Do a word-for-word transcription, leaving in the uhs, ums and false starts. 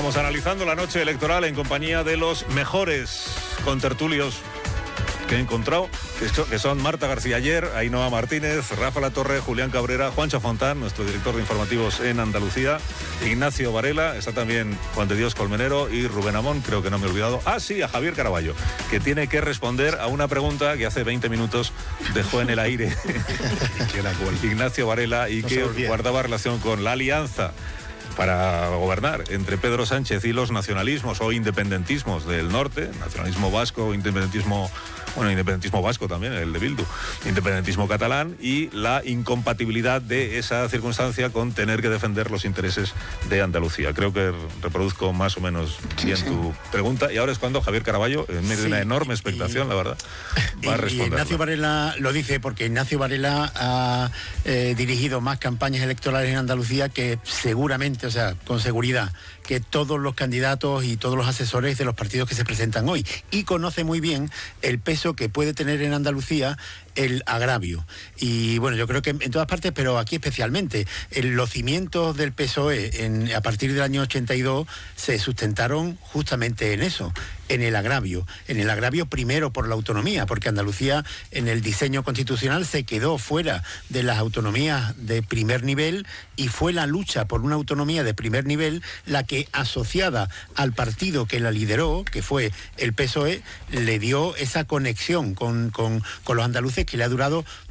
Estamos analizando la noche electoral en compañía de los mejores contertulios que he encontrado, que son Marta García Ayer, Ainhoa Martínez, Rafa Latorre, Julián Cabrera, Juancho Fontán, nuestro director de informativos en Andalucía, Ignacio Varela, está también Juan de Dios Colmenero y Rubén Amón, creo que no me he olvidado. Ah, sí, a Javier Caraballo, que tiene que responder a una pregunta que hace veinte minutos dejó en el aire Ignacio Varela y no que guardaba relación con la alianza para gobernar entre Pedro Sánchez y los nacionalismos o independentismos del norte, nacionalismo vasco, independentismo, bueno, independentismo vasco también, el de Bildu, independentismo catalán, y la incompatibilidad de esa circunstancia con tener que defender los intereses de Andalucía. Creo que reproduzco más o menos bien sí, sí. tu pregunta, y ahora es cuando Javier Caraballo, en medio sí, de una enorme expectación, y, la verdad, va a responder. Ignacio Varela lo dice porque Ignacio Varela ha eh, dirigido más campañas electorales en Andalucía que seguramente, o sea, con seguridad, que todos los candidatos y todos los asesores de los partidos que se presentan hoy, y conoce muy bien el peso que puede tener en Andalucía el agravio. Y bueno, yo creo que en todas partes, pero aquí especialmente, en los cimientos del P S O E en, a partir del año ochenta y dos se sustentaron justamente en eso, en el agravio. En el agravio primero por la autonomía, porque Andalucía en el diseño constitucional se quedó fuera de las autonomías de primer nivel, y fue la lucha por una autonomía de primer nivel la que, asociada al partido que la lideró, que fue el P S O E, le dio esa conexión con, con, con los andaluces que le ha durado